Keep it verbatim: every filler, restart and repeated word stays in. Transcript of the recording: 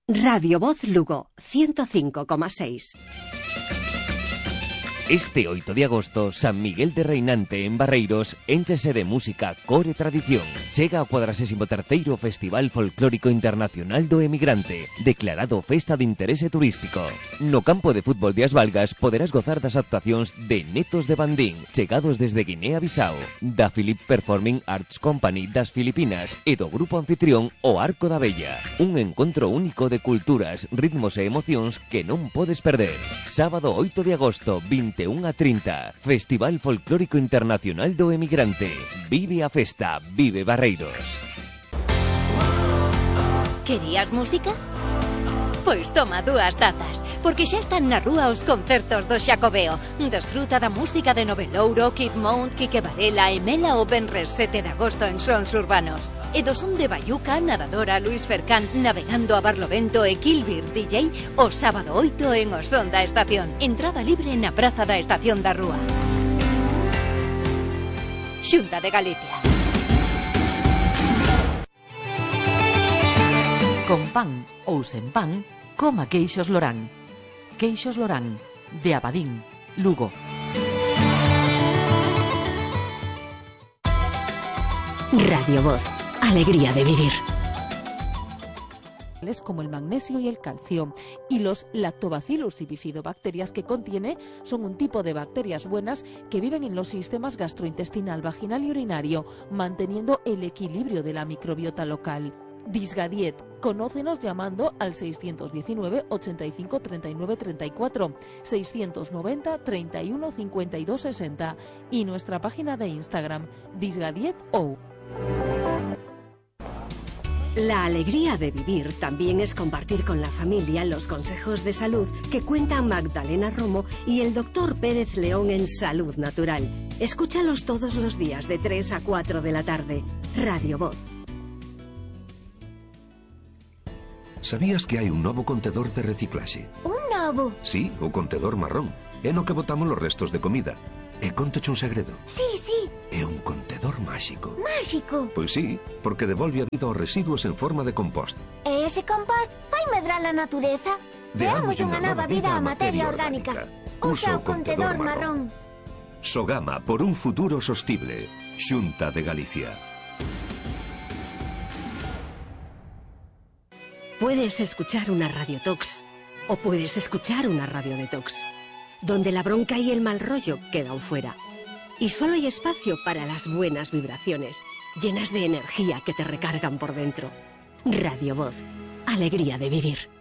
Radio Voz Lugo, ciento cinco coma seis. Este oito de agosto, San Miguel de Reinante en Barreiros énchese de música, core e tradición. Chega ao cuadragésimo terceiro Festival Folclórico Internacional do Emigrante, declarado Festa de Interese Turístico. No campo de fútbol de As Valgas poderás gozar das actuacións de Netos de Bandín, chegados desde Guinea-Bissau, da Philip Performing Arts Company das Filipinas e do grupo anfitrión O Arco da Bella. Un encontro único de culturas, ritmos e emocións que non podes perder. Sábado oito de agosto, vinte e unha a trinta, Festival Folclórico Internacional do Emigrante. Vive a festa, vive Barreiros. Querías música? Pois toma dúas tazas, porque xa están na rúa os concertos do Xacobeo. Desfruta da música de Novelouro, Kid Mount, Quique Varela e Mela o venres sete de agosto en Sons Urbanos. E do son de Bayuca, Nadadora, Luis Fercán, Navegando a Barlovento e Kilbir D J o sábado oito en o Son da Estación. Entrada libre na Praza da Estación da Rúa. Xunta de Galicia. Con pan ou sen pan, coma queixos Lorán. Queixos Lorán, de Abadín, Lugo. Radio Voz, alegría de vivir. Como el magnesio y el calcio, y los lactobacillus y bifidobacterias que contiene son un tipo de bacterias buenas que viven en los sistemas gastrointestinal, vaginal y urinario, manteniendo el equilibrio de la microbiota local. Disgadiet, conócenos llamando al seiscientos diecinueve, ochenta y cinco, treinta y nueve, treinta y cuatro, seiscientos noventa, treinta y uno, cincuenta y dos, sesenta y nuestra página de Instagram, disgadiet.o. La alegría de vivir también es compartir con la familia los consejos de salud que cuentan Magdalena Romo y el doctor Pérez León en Salud Natural. Escúchalos todos los días de tres a cuatro de la tarde. Radio Voz. Sabías que hai un novo contedor de reciclaxe? Un novo? Sí, o contedor marrón. É no que botamos os restos de comida. E contoche un segredo. Sí, sí. É un contedor máxico. Máxico? Pois sí, porque devolve a vida aos residuos en forma de compost. E ese compost vai medrar a natureza? Deamos unha nova vida á materia orgánica. Usa o contedor marrón. Sogama por un futuro sostible. Xunta de Galicia. Puedes escuchar una radiotox o puedes escuchar una radiodetox, donde la bronca y el mal rollo quedan fuera. Y solo hay espacio para las buenas vibraciones, llenas de energía que te recargan por dentro. Radio Voz, alegría de vivir.